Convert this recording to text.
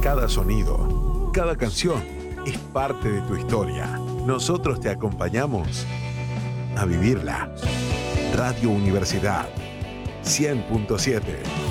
cada sonido, cada canción es parte de tu historia. Nosotros te acompañamos a vivirla. Radio Universidad 100.7